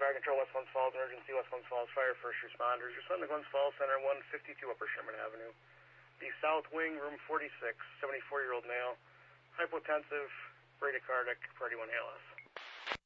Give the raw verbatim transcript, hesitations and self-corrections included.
Fire Control, West Glens Falls Emergency, West Glens Falls Fire First Responders. You're sending to Glens Falls Center, one fifty-two Upper Sherman Avenue. The South Wing, room forty-six, seventy-four-year-old male, hypotensive, bradycardic, priority one A L S.